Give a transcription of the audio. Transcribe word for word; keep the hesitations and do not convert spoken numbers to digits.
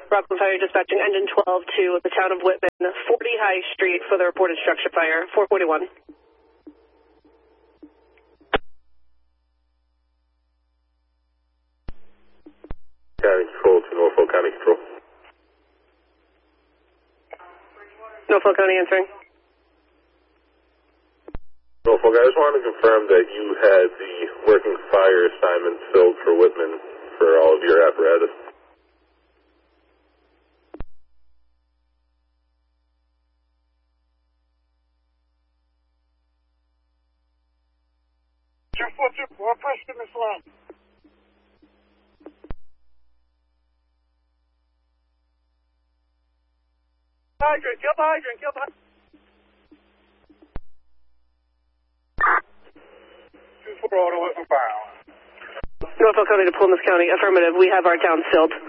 Rockland Fire dispatching engine twelve to the town of Whitman, forty High Street for the reported structure fire, four forty-one. County Control to Norfolk County Control. Norfolk County answering. Norfolk, I just wanted to confirm that you had the working fire assignment filled for Whitman for all of your apparatus. We're first in this line. Hydrant, kill the hydrant, kill the hydrant. two four auto Whitman fire. Norfolk County to Plymouth County, affirmative. We have our town filled.